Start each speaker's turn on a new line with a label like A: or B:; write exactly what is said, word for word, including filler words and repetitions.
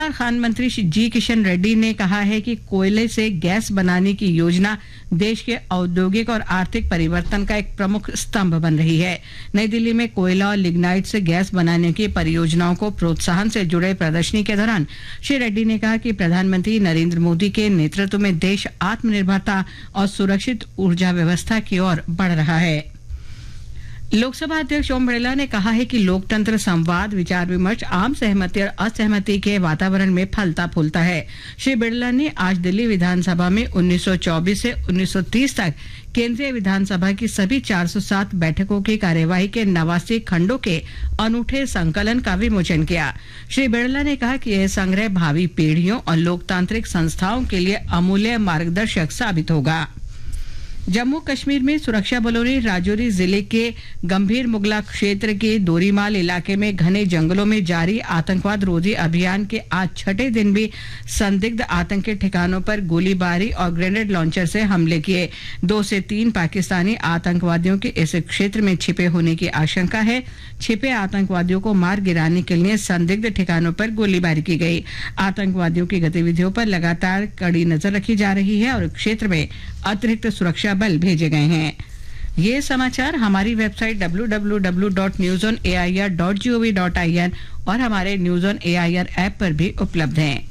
A: खान मंत्री जी किशन रेड्डी ने कहा है कि कोयले से गैस बनाने की योजना देश के औद्योगिक और आर्थिक परिवर्तन का एक प्रमुख स्तंभ बन रही है। नई दिल्ली में कोयला और लिग्नाइट से गैस बनाने की परियोजनाओं को प्रोत्साहन से जुड़े प्रदर्शनी के दौरान श्री रेड्डी ने कहा कि प्रधानमंत्री नरेंद्र मोदी के नेतृत्व में देश आत्मनिर्भरता और सुरक्षित ऊर्जा व्यवस्था की ओर बढ़ रहा है। लोकसभा अध्यक्ष ओम बिरला ने कहा है कि लोकतंत्र संवाद, विचार विमर्श, आम सहमति और असहमति के वातावरण में फलता फूलता है। श्री बिरला ने आज दिल्ली विधानसभा में उन्नीस सौ चौबीस से उन्नीस सौ तीस तक केंद्रीय विधानसभा की सभी चार सौ सात बैठकों की कार्यवाही के नवासी खंडों के अनूठे संकलन का विमोचन किया। श्री बिरला ने कहा कि यह संग्रह भावी पीढ़ियों और लोकतांत्रिक संस्थाओं के लिए अमूल्य मार्गदर्शक साबित होगा। जम्मू कश्मीर में सुरक्षा बलों ने राजौरी जिले के गंभीर मुगला क्षेत्र के दोरीमाल इलाके में घने जंगलों में जारी आतंकवाद रोधी अभियान के आज छठे दिन भी संदिग्ध आतंकी ठिकानों पर गोलीबारी और ग्रेनेड लॉन्चर से हमले किए। दो से तीन पाकिस्तानी आतंकवादियों के इस क्षेत्र में छिपे होने की आशंका है। छिपे आतंकवादियों को मार गिराने के लिए संदिग्ध ठिकानों पर गोलीबारी की गई। आतंकवादियों की गतिविधियों पर लगातार कड़ी नजर रखी जा रही है और क्षेत्र में अतिरिक्त सुरक्षा बल भेजे गए हैं। ये समाचार हमारी website W W W dot news on A I R dot G O V dot I N और हमारे news on A I R app पर भी उपलब्ध हैं।